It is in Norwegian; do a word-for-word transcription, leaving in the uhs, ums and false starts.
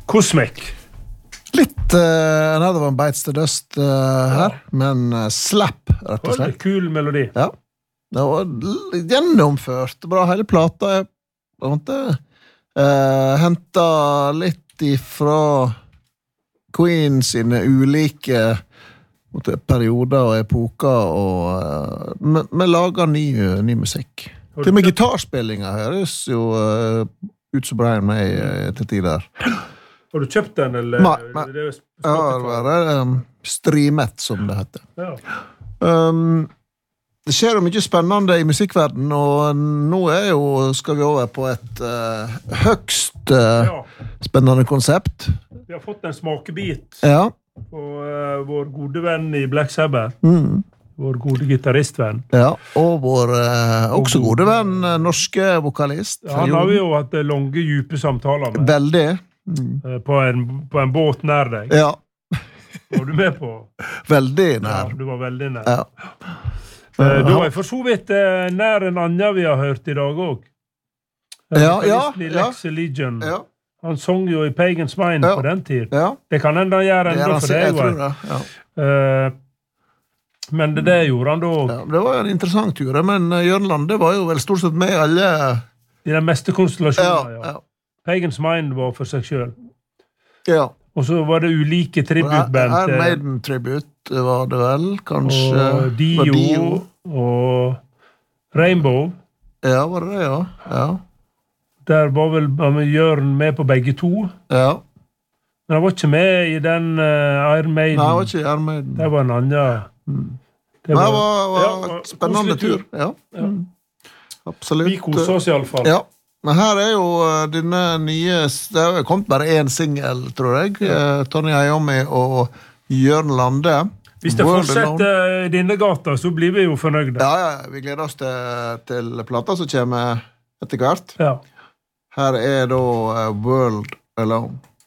Cosmic. Litt uh, Another One Bites the Dust uh, her, ja. Men uh, Slap, rett og slett. Kul melodi. Ja, det var l- gjennomført. Bra, hele plata er på en måte uh, hentet litt ifra Queen sine ulike måte, perioder og epoker, og uh, vi lager ny, ny musikk. Til og med gitarspillinger høres jo uh, ut som Brian May uh, til tider. Har du kjøpt den, eller? Nei, nei. Det er ja, det var um, streamet, som det heter. Ja. Um, det skjer jo mye spennende i musikkverdenen, og nå er jo, skal vi over på et uh, høgst uh, Ja. spennende konsept. Vi har fått en smakebit Ja. på uh, vår gode venn i Black Sabbath. Mm. Vår gode gitarristvenn. Ja, og vår uh, også gode venn, uh, norske vokalist. Ja, han har vi jo hatt lange, dype samtaler med. Veldig. Mm. På, en, på en båt nær deg. Ja. Var du med på? Veldig nær. Ja, du var veldig nær. Ja. Uh, da var jeg for så vidt uh, nær en annen vi har hørt i dag også. Ja, ja, Lex Legion. Ja. Han sang jo i Pagan's Mind ja. på den tid. Ja. Det kan enda gjøre enda for deg. Jeg tror det, ja. Uh, men det, det gjorde han da også. Ja, det var en interessant tur, men Jørnland, det var jo vel stort sett med alle... I den meste konstellasjonen, ja. ja. ja. Pagan's Mind var for seg selv. Ja. Og så var det ulike tributeband. Iron Maiden tribute var det vel, kanskje. Og Dio, Dio. Og Rainbow. Ja, var det det, ja. ja. Der var vel Jørn med på begge to. Ja. Men han var ikke med i den uh, Iron Maiden. Nei, han var ikke i Iron Maiden. Det var en annen. Mm. Det var, Nei, det var, var ja, et spennende tur. tur. Ja. Ja. Mm. Absolutt. Vi koser oss i alle fall. Ja. Men her er jo denne nye, det har kommet bare en single, tror jeg, ja. Tony Iommi og Jørn Lande. Hvis det World fortsetter i denne gata, så blir vi jo fornøyde. Ja, ja, vi gleder oss til, til plata som kommer etter hvert. Ja. Her er da World Alone.